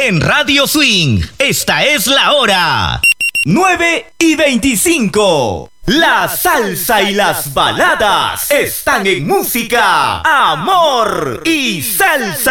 en Radio Swing. Esta es la hora. 9:25. La salsa y las baladas están en música, amor y salsa.